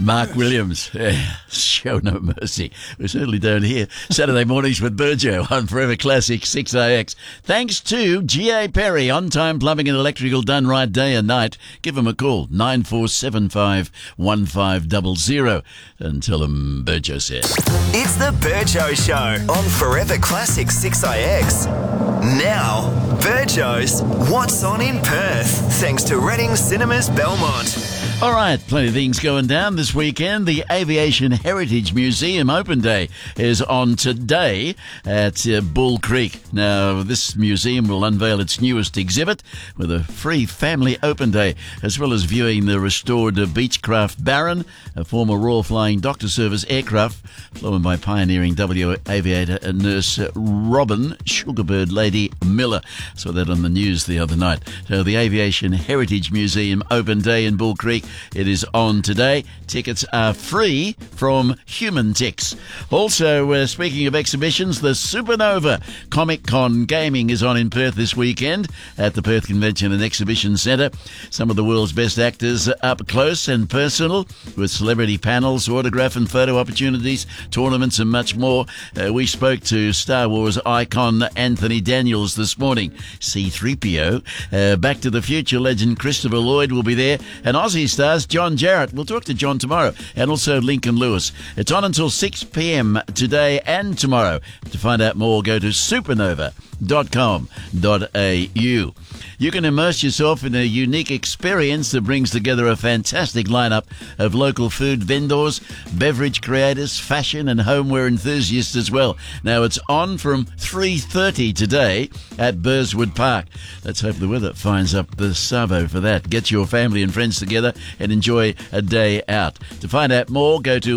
Mark Williams, show no mercy. We certainly don't hear. Saturday mornings with Burjo on Forever Classic 6AX. Thanks to G.A. Perry, on-time plumbing and electrical done right day and night. Give him a call, 94751500, and tell him Burjo said. It's the Burjo Show on Forever Classic 6IX. Now, Burjo's What's On in Perth, thanks to Reading Cinemas Belmont. All right, plenty of things going down this weekend. The Aviation Heritage Museum Open Day is on today at Bull Creek. Now, this museum will unveil its newest exhibit with a free family open day, as well as viewing the restored Beechcraft Baron, a former Royal Flying Doctor Service aircraft flown by pioneering W aviator and nurse Robin Sugarbird Lady Miller. Saw that on the news the other night. So the Aviation Heritage Museum Open Day in Bull Creek, it is on today. Tickets are free from Human Tix. Also, speaking of exhibitions, the Supernova Comic Con Gaming is on in Perth this weekend at the Perth Convention and Exhibition Centre. Some of the world's best actors up close and personal with celebrity panels, autograph and photo opportunities, tournaments and much more. We spoke to Star Wars icon Anthony Daniels this morning. C-3PO. Back to the Future legend Christopher Lloyd will be there, and Aussie stars John Jarrett. We'll talk to John tomorrow, and also Lincoln Lewis. It's on until 6 p.m. today and tomorrow. To find out more, go to supernova.com.au. You can immerse yourself in a unique experience that brings together a fantastic lineup of local food vendors, beverage creators, fashion and homeware enthusiasts as well. Now, it's on from 3:30 today at Burswood Park. Let's hope the weather finds up the savo for that. Get your family and friends together and enjoy a day out. To find out more, go to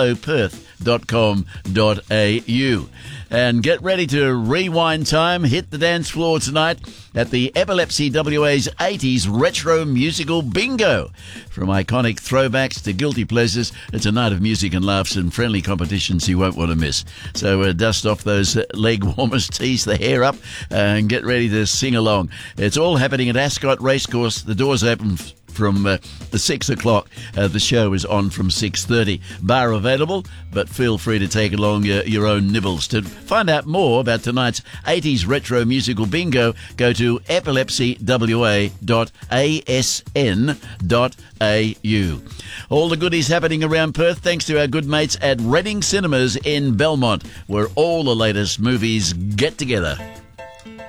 helloperth.com.au. And get ready to rewind time, hit the dance floor tonight at the Epilepsy WA's 80s Retro Musical Bingo. From iconic throwbacks to guilty pleasures, it's a night of music and laughs and friendly competitions you won't want to miss. So dust off those leg warmers, tease the hair up, and get ready to sing along. It's all happening at Ascot Racecourse. The doors open from 6 o'clock. The show is on from 6:30. Bar available, but feel free to take along your own nibbles. To find out more about tonight's 80s Retro Musical Bingo, go to epilepsywa.asn.au. All the goodies happening around Perth thanks to our good mates at Reading Cinemas in Belmont, where all the latest movies get together.